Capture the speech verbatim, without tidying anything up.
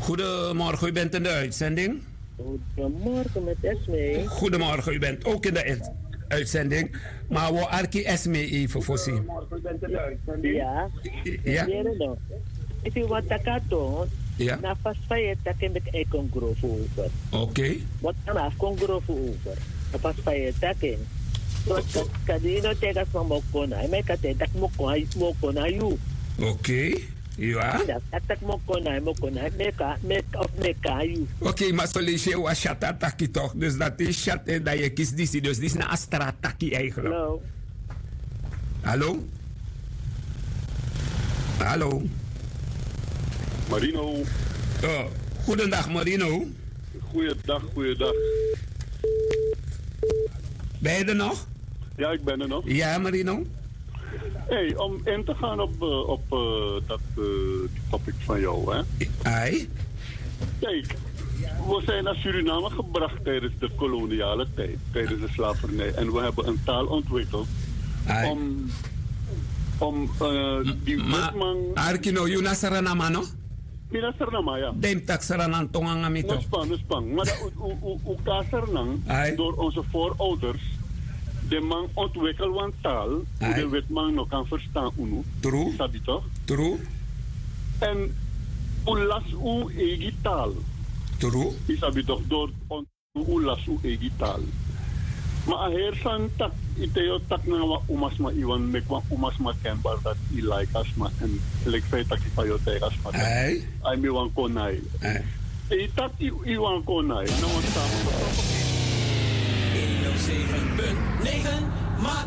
Goedemorgen, u bent in de uitzending. Goedemorgen met Esme. Goedemorgen, u bent ook in de uit- uitzending. Maar we arki Esme even voorzien. Goedemorgen, u bent in de uitzending. Ja. Ja? If you want takato, Ja. na pas fire taken met e congrove over. Oké. Wat dan af congrove over. Na pas fire taken. So kadino tegas van mokona. I make a tak mokona mokona you. Oké. Ja. Tak tak mokona mokona make make of make you. Oké, maar zo lees je wat chat attackie toch? Dus dat is chat en dat je kiest die. Dus dit is een astra attackie eigenlijk. Hallo. Hallo? Hallo? Marino. Oh, goedendag Marino. Goeiedag, goeiedag. Ben je er nog? Ja, ik ben er nog. Ja, Marino? Hey, om in te gaan op, uh, op uh, dat uh, die topic van jou, hè? Ai? Kijk, we zijn naar Suriname gebracht tijdens de koloniale tijd, tijdens de slavernij. En we hebben een taal ontwikkeld Ai. om, om uh, die Ma, witman... Arkino, you na saranama, no? Mina Suriname, ja. Dem tak saranan tongang amito. Nuspang, nuspang. Maar dat u kasernang, Ai. door onze voorouders, de man ontwikkelt een taal, hoe de witman nog kan verstaan. Unu. True. Sabi toch? True. En u las uw eigen taal. True. Isabi toch door u las uw eigen taal. Maar heer san tak iteo tak na wa umas ma iwan mek wa umas ma kenbar dat i like as ma en lek fe tak i payo te as ma. Ai. Ai mi wan konai. Ai. E tak i i wan konai. Nou ons samen. honderdzeven punt negen maak